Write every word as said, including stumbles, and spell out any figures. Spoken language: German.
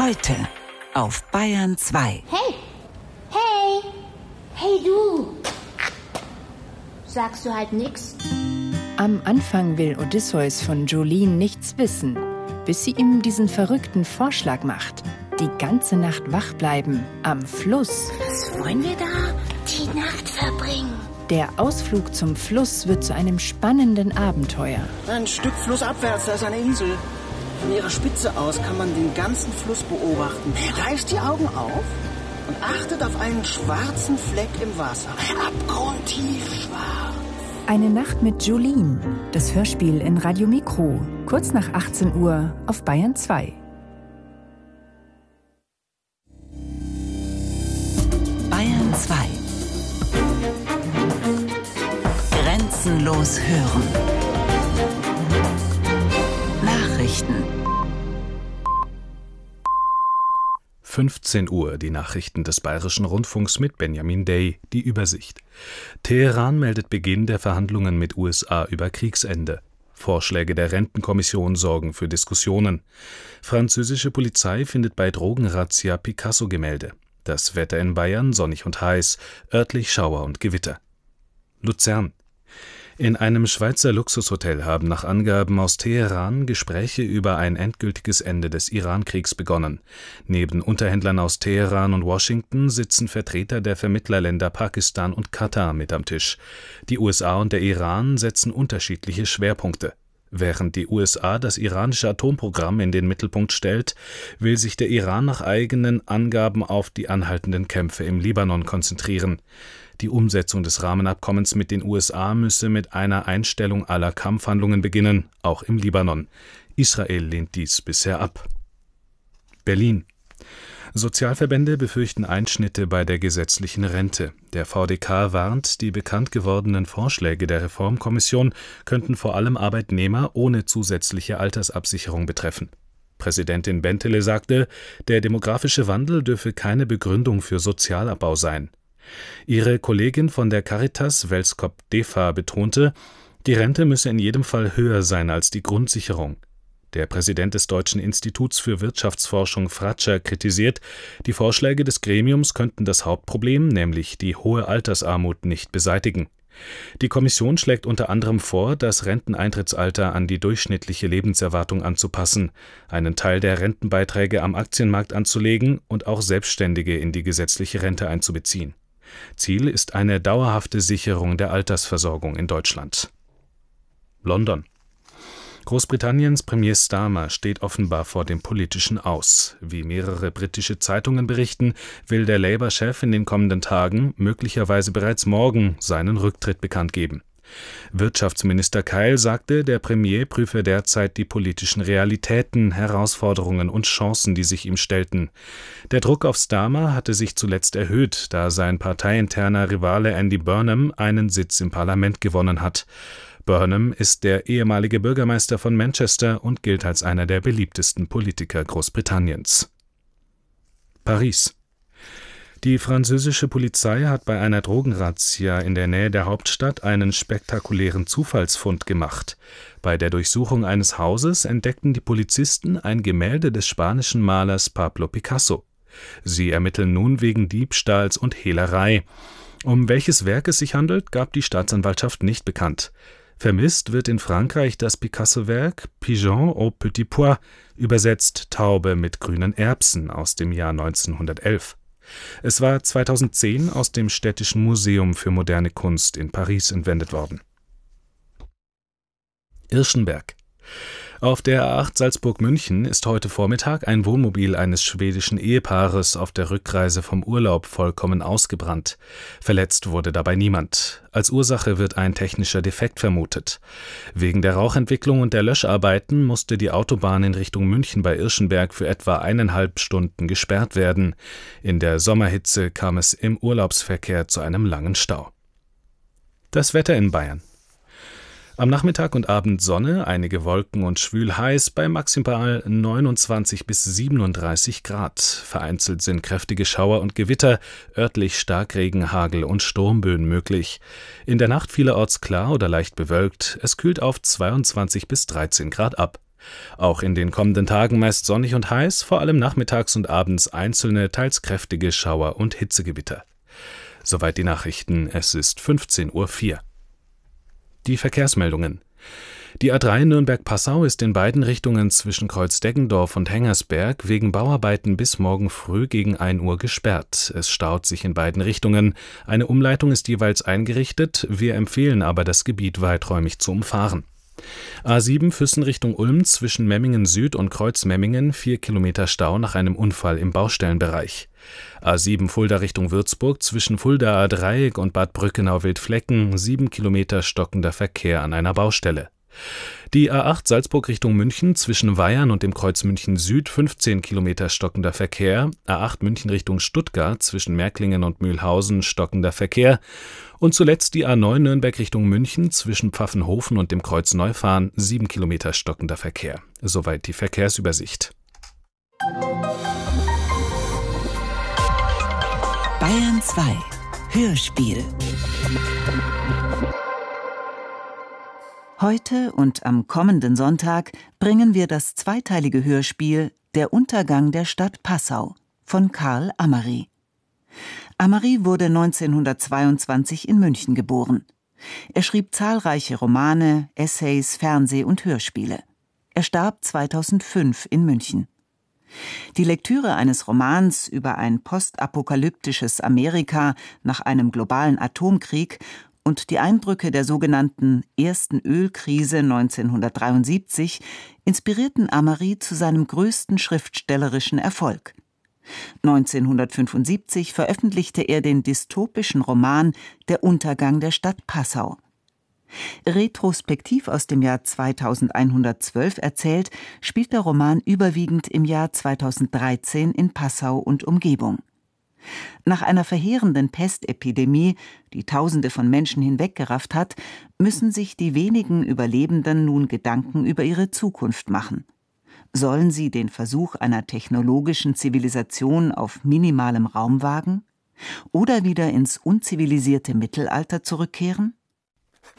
Heute auf Bayern zwei. Hey, hey, hey du. Sagst du halt nix? Am Anfang will Odysseus von Jolene nichts wissen, bis sie ihm diesen verrückten Vorschlag macht. Die ganze Nacht wach bleiben, am Fluss. Was wollen wir da die Nacht verbringen? Der Ausflug zum Fluss wird zu einem spannenden Abenteuer. Ein Stück flussabwärts, da ist eine Insel. Von ihrer Spitze aus kann man den ganzen Fluss beobachten. Reißt die Augen auf und achtet auf einen schwarzen Fleck im Wasser. Abgrundtief schwarz. Eine Nacht mit Jolene. Das Hörspiel in Radio Mikro. Kurz nach achtzehn Uhr auf Bayern zwei. Bayern zwei. Grenzenlos hören. Nachrichten. fünfzehn Uhr, die Nachrichten des Bayerischen Rundfunks mit Benjamin Day, die Übersicht. Teheran meldet Beginn der Verhandlungen mit U S A über Kriegsende. Vorschläge der Rentenkommission sorgen für Diskussionen. Französische Polizei findet bei Drogenrazzia Picasso-Gemälde. Das Wetter in Bayern sonnig und heiß, örtlich Schauer und Gewitter. Luzern. In einem Schweizer Luxushotel haben nach Angaben aus Teheran Gespräche über ein endgültiges Ende des Iran-Kriegs begonnen. Neben Unterhändlern aus Teheran und Washington sitzen Vertreter der Vermittlerländer Pakistan und Katar mit am Tisch. Die U S A und der Iran setzen unterschiedliche Schwerpunkte. Während die U S A das iranische Atomprogramm in den Mittelpunkt stellt, will sich der Iran nach eigenen Angaben auf die anhaltenden Kämpfe im Libanon konzentrieren. Die Umsetzung des Rahmenabkommens mit den U S A müsse mit einer Einstellung aller Kampfhandlungen beginnen, auch im Libanon. Israel lehnt dies bisher ab. Berlin. Sozialverbände befürchten Einschnitte bei der gesetzlichen Rente. Der V D K warnt, die bekannt gewordenen Vorschläge der Reformkommission könnten vor allem Arbeitnehmer ohne zusätzliche Altersabsicherung betreffen. Präsidentin Bentele sagte, der demografische Wandel dürfe keine Begründung für Sozialabbau sein. Ihre Kollegin von der Caritas, Welskop Defa, betonte, die Rente müsse in jedem Fall höher sein als die Grundsicherung. Der Präsident des Deutschen Instituts für Wirtschaftsforschung Fratscher kritisiert, die Vorschläge des Gremiums könnten das Hauptproblem, nämlich die hohe Altersarmut, nicht beseitigen. Die Kommission schlägt unter anderem vor, das Renteneintrittsalter an die durchschnittliche Lebenserwartung anzupassen, einen Teil der Rentenbeiträge am Aktienmarkt anzulegen und auch Selbstständige in die gesetzliche Rente einzubeziehen. Ziel ist eine dauerhafte Sicherung der Altersversorgung in Deutschland. London. Großbritanniens Premier Starmer steht offenbar vor dem politischen Aus. Wie mehrere britische Zeitungen berichten, will der Labour-Chef in den kommenden Tagen, möglicherweise bereits morgen, seinen Rücktritt bekannt geben. Wirtschaftsminister Keil sagte, der Premier prüfe derzeit die politischen Realitäten, Herausforderungen und Chancen, die sich ihm stellten. Der Druck auf Starmer hatte sich zuletzt erhöht, da sein parteiinterner Rivale Andy Burnham einen Sitz im Parlament gewonnen hat. Burnham ist der ehemalige Bürgermeister von Manchester und gilt als einer der beliebtesten Politiker Großbritanniens. Paris. Die französische Polizei hat bei einer Drogenrazzia in der Nähe der Hauptstadt einen spektakulären Zufallsfund gemacht. Bei der Durchsuchung eines Hauses entdeckten die Polizisten ein Gemälde des spanischen Malers Pablo Picasso. Sie ermitteln nun wegen Diebstahls und Hehlerei. Um welches Werk es sich handelt, gab die Staatsanwaltschaft nicht bekannt. Vermisst wird in Frankreich das Picasso-Werk Pigeon au petit pois, übersetzt Taube mit grünen Erbsen, aus dem Jahr neunzehnhundertelf. Es war zweitausendzehn aus dem Städtischen Museum für moderne Kunst in Paris entwendet worden. Irschenberg. Auf der A acht Salzburg-München ist heute Vormittag ein Wohnmobil eines schwedischen Ehepaares auf der Rückreise vom Urlaub vollkommen ausgebrannt. Verletzt wurde dabei niemand. Als Ursache wird ein technischer Defekt vermutet. Wegen der Rauchentwicklung und der Löscharbeiten musste die Autobahn in Richtung München bei Irschenberg für etwa eineinhalb Stunden gesperrt werden. In der Sommerhitze kam es im Urlaubsverkehr zu einem langen Stau. Das Wetter in Bayern. Am Nachmittag und Abend Sonne, einige Wolken und schwül heiß bei maximal neunundzwanzig bis siebenunddreißig Grad. Vereinzelt sind kräftige Schauer und Gewitter, örtlich Starkregen, Hagel und Sturmböen möglich. In der Nacht vielerorts klar oder leicht bewölkt, es kühlt auf zweiundzwanzig bis dreizehn Grad ab. Auch in den kommenden Tagen meist sonnig und heiß, vor allem nachmittags und abends einzelne, teils kräftige Schauer und Hitzegewitter. Soweit die Nachrichten, es ist fünfzehn Uhr vier. Die Verkehrsmeldungen. Die A drei Nürnberg-Passau ist in beiden Richtungen zwischen Kreuz-Deggendorf und Hengersberg wegen Bauarbeiten bis morgen früh gegen ein Uhr gesperrt. Es staut sich in beiden Richtungen. Eine Umleitung ist jeweils eingerichtet, wir empfehlen aber, das Gebiet weiträumig zu umfahren. A sieben Füssen Richtung Ulm zwischen Memmingen Süd und Kreuz-Memmingen, vier Kilometer Stau nach einem Unfall im Baustellenbereich. A sieben Fulda Richtung Würzburg zwischen Fuldaer Dreieck und Bad Brückenau-Wildflecken, sieben Kilometer stockender Verkehr an einer Baustelle. Die A acht Salzburg Richtung München zwischen Weyern und dem Kreuz München Süd, fünfzehn Kilometer stockender Verkehr, A acht München Richtung Stuttgart zwischen Märklingen und Mühlhausen stockender Verkehr und zuletzt die A neun Nürnberg Richtung München zwischen Pfaffenhofen und dem Kreuz Neufahren, sieben Kilometer stockender Verkehr. Soweit die Verkehrsübersicht. Bayern zwei Hörspiel. Heute und am kommenden Sonntag bringen wir das zweiteilige Hörspiel Der Untergang der Stadt Passau von Karl Amary. Amary wurde neunzehnhundertzweiundzwanzig in München geboren. Er schrieb zahlreiche Romane, Essays, Fernseh- und Hörspiele. Er starb zweitausendfünf in München. Die Lektüre eines Romans über ein postapokalyptisches Amerika nach einem globalen Atomkrieg und die Eindrücke der sogenannten ersten Ölkrise neunzehnhundertdreiundsiebzig inspirierten Amary zu seinem größten schriftstellerischen Erfolg. neunzehnhundertfünfundsiebzig veröffentlichte er den dystopischen Roman Der Untergang der Stadt Passau. Retrospektiv aus dem Jahr zweitausendeinhundertzwölf erzählt, spielt der Roman überwiegend im Jahr zweitausenddreizehn in Passau und Umgebung. Nach einer verheerenden Pestepidemie, die Tausende von Menschen hinweggerafft hat, müssen sich die wenigen Überlebenden nun Gedanken über ihre Zukunft machen. Sollen sie den Versuch einer technologischen Zivilisation auf minimalem Raum wagen? Oder wieder ins unzivilisierte Mittelalter zurückkehren?